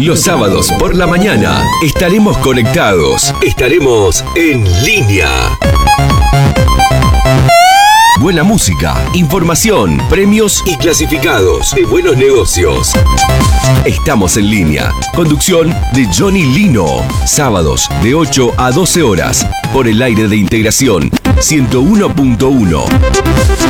Los sábados por la mañana estaremos conectados. Estaremos en línea. Buena música, información, premios y clasificados de buenos negocios. Estamos en línea. Conducción de Johnny Lino. Sábados de 8 a 12 horas. Por el aire de Integración 101.1.